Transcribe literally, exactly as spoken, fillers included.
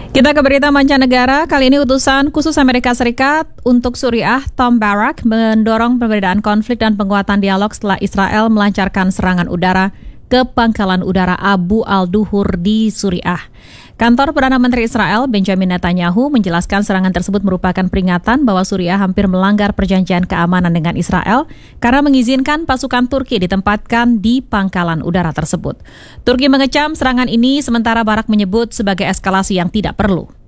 Kita ke berita mancanegara. Kali ini utusan khusus Amerika Serikat untuk Suriah, Tom Barrack, mendorong perbedaan konflik dan penguatan dialog setelah Israel melancarkan serangan udara ke pangkalan udara Abu al-Duhur di Suriah. Kantor Perdana Menteri Israel, Benjamin Netanyahu, menjelaskan serangan tersebut merupakan peringatan bahwa Suriah hampir melanggar perjanjian keamanan dengan Israel karena mengizinkan pasukan Turki ditempatkan di pangkalan udara tersebut. Turki mengecam serangan ini, sementara Barak menyebut sebagai eskalasi yang tidak perlu.